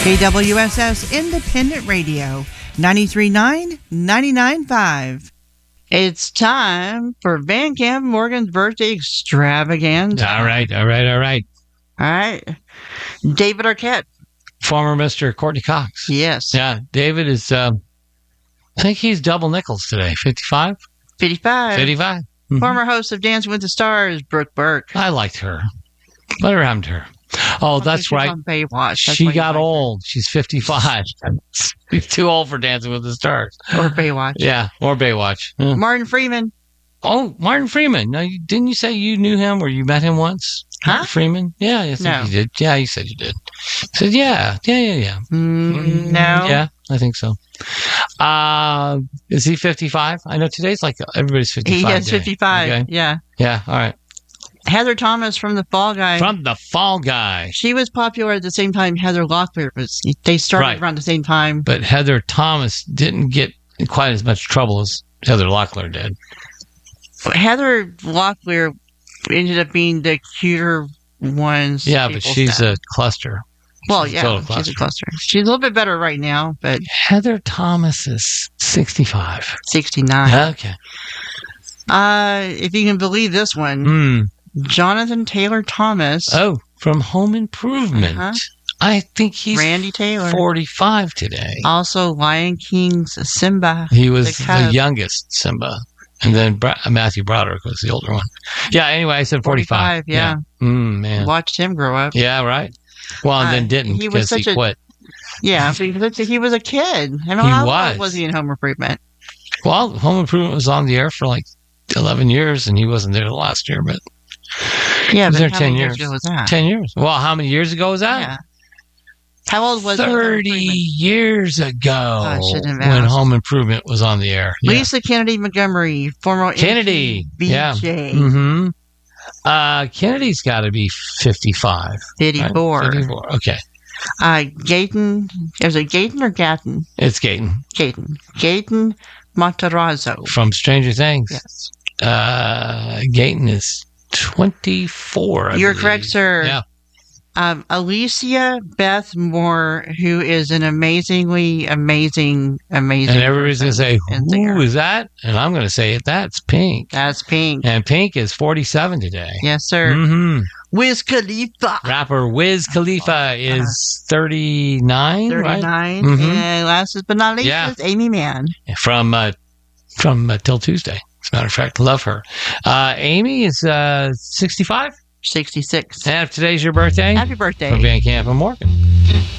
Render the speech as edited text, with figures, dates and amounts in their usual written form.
KWSS Independent Radio, 93.9, 99.5. It's time for Van Camp Morgan's birthday extravaganza. All right. All right. David Arquette. Former Mr. Courtney Cox. Yes. Yeah, David is, I think he's double nickels today. 55? 55. 55. Mm-hmm. Former host of Dancing with the Stars, Brooke Burke. I liked her. Whatever happened to her? Oh, that's right. On Baywatch. She got old. She's 55. She's too old for Dancing with the Stars. Or Baywatch. Yeah, or Baywatch. Yeah. Martin Freeman. Oh, Martin Freeman. No, didn't you say you knew him or you met him once? Huh? Martin Freeman? Yeah, I think you did. Yeah, you said you did. I said, yeah. No. Yeah, I think so. Is he 55? I know today's like everybody's 55. He is 55. Okay. Yeah. Yeah, all right. Heather Thomas from The Fall Guy. From The Fall Guy. She was popular at the same time Heather Locklear was. They started around the same time. But Heather Thomas didn't get in quite as much trouble as Heather Locklear did. Heather Locklear ended up being the cuter ones. Yeah, but she's a cluster. Well, yeah, she's a cluster. She's a little bit better right now, but... Heather Thomas is 65. 69. Okay. If you can believe this one... Jonathan Taylor Thomas. Oh, from Home Improvement. Uh-huh. I think he's Randy Taylor. 45 today. Also, Lion King's Simba. He was the youngest Simba. And then Matthew Broderick was the older one. Yeah, anyway, I said 45. Yeah. Man. Watched him grow up. Yeah, right. Well, and then didn't because he quit. Yeah, he was a kid. I mean, how long was he in Home Improvement? Well, Home Improvement was on the air for like 11 years, and he wasn't there the last year, but... Yeah, but how many years ago was that? 10 years. Well, how many years ago was that? Yeah. How old was 30 years ago when Home Improvement was on the air. Yeah. Lisa Kennedy Montgomery, former Kennedy. BJ. Yeah. Mm-hmm. Kennedy's got to be 55. 54. Right? 54. Okay. Gayton. Is it Gayton or Gatton? It's Gayton. Gayton Matarazzo. From Stranger Things. Yes. Gayton is 24. You're correct, sir. Yeah. Alicia Beth Moore, who is an amazing. And everybody's going to say, who is that? And I'm going to say that's Pink. That's Pink. And Pink is 47 today. Yes, sir. Mm-hmm. Wiz Khalifa. Rapper Wiz Khalifa is 39, 39. Right? Mm-hmm. And last but not least is Amy Mann. From Till Tuesday. As a matter of fact, love her. Amy is 65? 66. And if today's your birthday, happy birthday. From Van Camp and Morgan.